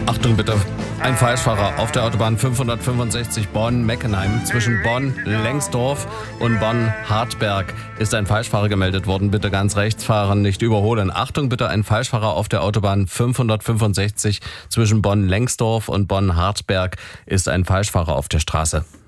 Achtung bitte, ein Falschfahrer auf der Autobahn 565 Bonn-Meckenheim. Zwischen Bonn-Lengsdorf und Bonn-Hartberg ist ein Falschfahrer gemeldet worden. Bitte ganz rechts fahren, nicht überholen. Achtung bitte, ein Falschfahrer auf der Autobahn 565 zwischen Bonn-Lengsdorf und Bonn-Hartberg ist ein Falschfahrer auf der Straße.